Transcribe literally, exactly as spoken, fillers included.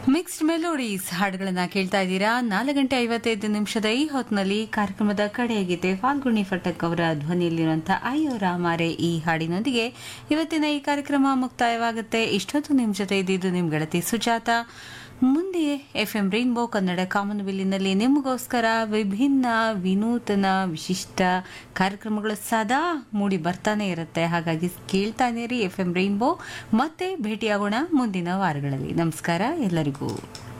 Mixed melodies ಹಾಡುಗಳನ್ನ ಕೇಳ್ತಾ ಇದ್ದೀರಾ. ನಾಲ್ಕು ಗಂಟೆ ಐವತ್ತೈದು ನಿಮಿಷದ ಈ ಹೊತ್ತಿನಲ್ಲಿ ಕಾರ್ಯಕ್ರಮದ ಕಡೆಯ ಗೀತೆ ಫಾಲ್ಗುಣಿ ಫಟಕ್ ಅವರ ಧ್ವನಿಯಲ್ಲಿರುವಂತಹ ಅಯ್ಯೋ ರಾಮಾರೆ ಈ ಹಾಡಿನೊಂದಿಗೆ ಇವತ್ತಿನ ಈ ಕಾರ್ಯಕ್ರಮ ಮುಕ್ತಾಯವಾಗುತ್ತೆ. ಇಷ್ಟೊತ್ತು ನಿಮ್ ಜೊತೆ ಇದ್ದಿದ್ದು ನಿಮ್ ಗೆಳತಿ ಸುಜಾತ. ಮುಂದೆ ಎಫ್ ಎಂ ರೈನ್ಬೋ ಕನ್ನಡ ಕಾಮನಬಿಲ್ಲಿನಲ್ಲಿ ನಿಮಗೋಸ್ಕರ ವಿಭಿನ್ನ ವಿನೂತನ ವಿಶಿಷ್ಟ ಕಾರ್ಯಕ್ರಮಗಳು ಸದಾ ಮೂಡಿ ಬರ್ತಾನೆ ಇರುತ್ತೆ. ಹಾಗಾಗಿ ಕೇಳ್ತಾನೆ ರೀ ಎಫ್ ಎಂ ರೈನ್ಬೋ. ಮತ್ತೆ ಭೇಟಿಯಾಗೋಣ ಮುಂದಿನ ವಾರಗಳಲ್ಲಿ. ನಮಸ್ಕಾರ ಎಲ್ಲರಿಗೂ.